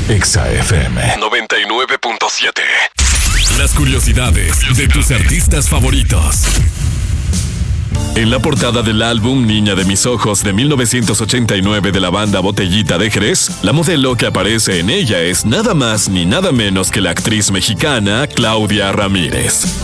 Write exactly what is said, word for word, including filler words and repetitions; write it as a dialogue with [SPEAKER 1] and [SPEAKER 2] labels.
[SPEAKER 1] Exa F M
[SPEAKER 2] noventa y nueve punto siete.
[SPEAKER 1] Las curiosidades de tus artistas favoritos. En la portada del álbum Niña de mis ojos de mil novecientos ochenta y nueve de la banda Botellita de Jerez, la modelo que aparece en ella es nada más ni nada menos que la actriz mexicana Claudia Ramírez.